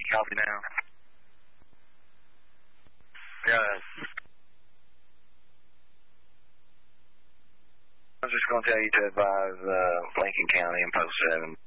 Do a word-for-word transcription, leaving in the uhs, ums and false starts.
Copy now. Good. I was just going to tell you to advise uh, Lincoln County and Post seven.